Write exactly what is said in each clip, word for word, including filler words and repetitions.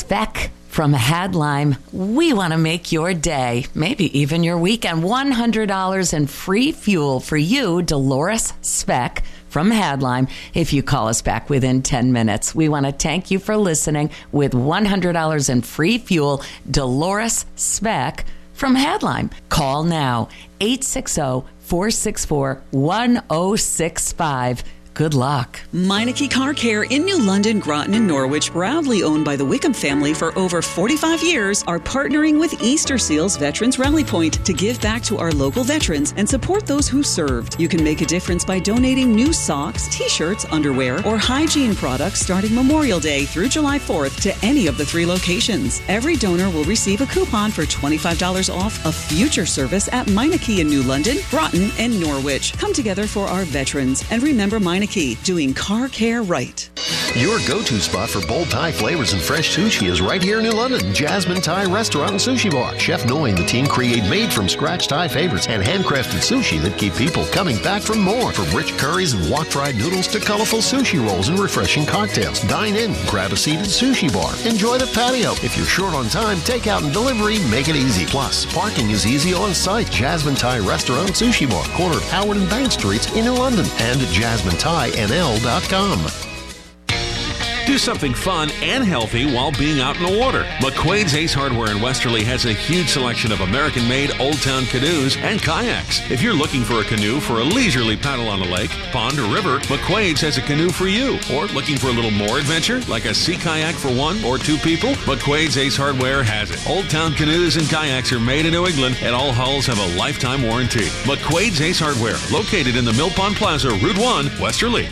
Speck from Hadlime. We want to make your day, maybe even your weekend. one hundred dollars in free fuel for you, Dolores Speck from Hadlime, if you call us back within ten minutes. We want to thank you for listening with one hundred dollars in free fuel, Dolores Speck from Hadlime. Call now, eight six zero, four six four, one zero six five. Good luck. Meineke Car Care in New London, Groton, and Norwich, proudly owned by the Wickham family for over forty-five years, are partnering with Easter Seals Veterans Rally Point to give back to our local veterans and support those who served. You can make a difference by donating new socks, t-shirts, underwear, or hygiene products starting Memorial Day through July fourth to any of the three locations. Every donor will receive a coupon for twenty-five dollars off a future service at Meineke in New London, Groton, and Norwich. Come together for our veterans and remember Meineke, doing car care right. Your go-to spot for bold Thai flavors and fresh sushi is right here in New London. Jasmine Thai Restaurant and Sushi Bar. Chef Noi and the team create made-from-scratch Thai favorites and handcrafted sushi that keep people coming back for more. From rich curries and wok-fried noodles to colorful sushi rolls and refreshing cocktails. Dine in, grab a seat at Sushi Bar. Enjoy the patio. If you're short on time, takeout and delivery make it easy. Plus, parking is easy on site. Jasmine Thai Restaurant and Sushi Bar, corner of Howard and Bank Streets in New London, and at jasmine thai n l dot com. Do something fun and healthy while being out in the water. McQuaid's Ace Hardware in Westerly has a huge selection of American-made Old Town canoes and kayaks. If you're looking for a canoe for a leisurely paddle on a lake, pond, or river, McQuaid's has a canoe for you. Or looking for a little more adventure, like a sea kayak for one or two people, McQuaid's Ace Hardware has it. Old Town canoes and kayaks are made in New England, and all hulls have a lifetime warranty. McQuaid's Ace Hardware, located in the Mill Pond Plaza, Route one, Westerly.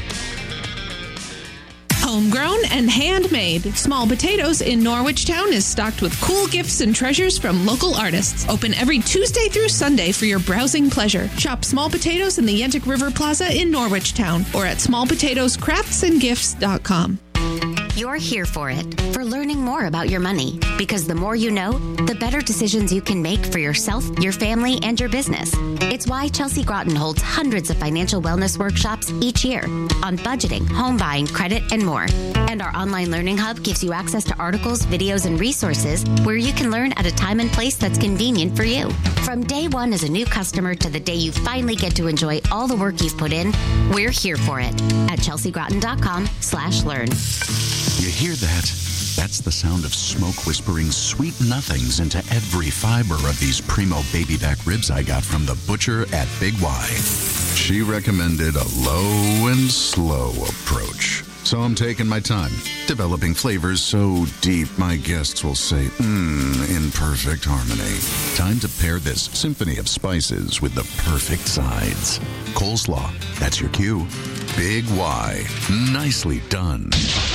Homegrown and handmade. Small Potatoes in Norwich Town is stocked with cool gifts and treasures from local artists. Open every Tuesday through Sunday for your browsing pleasure. Shop Small Potatoes in the Yentic River Plaza in Norwich Town or at small potatoes crafts and gifts dot com. You're here for it, for learning more about your money. Because the more you know, the better decisions you can make for yourself, your family, and your business. It's why Chelsea Groton holds hundreds of financial wellness workshops each year on budgeting, home buying, credit, and more. And our online learning hub gives you access to articles, videos, and resources where you can learn at a time and place that's convenient for you. From day one as a new customer to the day you finally get to enjoy all the work you've put in, we're here for it at chelsea groton dot com slash learn. You hear that? That's the sound of smoke whispering sweet nothings into every fiber of these primo baby back ribs I got from the butcher at Big Y. She recommended a low and slow approach. So I'm taking my time, developing flavors so deep my guests will say, mmm, in perfect harmony. Time to pair this symphony of spices with the perfect sides. Coleslaw, that's your cue. Big Y, nicely done.